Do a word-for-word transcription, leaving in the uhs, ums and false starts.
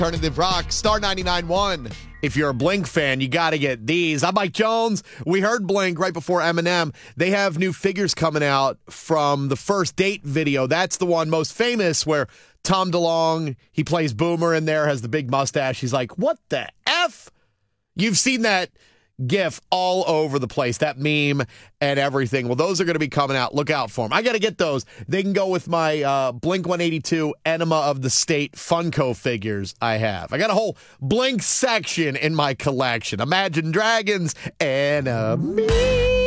Alternative Rock, Star ninety-nine point one. If you're a Blink fan, you got to get these. I'm Mike Jones. We heard Blink right before Eminem. They have new figures coming out from the First Date video. That's the one most famous where Tom DeLonge, he plays Boomer in there, has the big mustache. He's like, what the F? You've seen that GIF all over the place, that meme and everything. Well, those are going to be coming out. Look out for them. I got to get those. They can go with my uh, Blink one eighty-two Enema of the State Funko figures I have. I got a whole Blink section in my collection. Imagine Dragons, Enemy.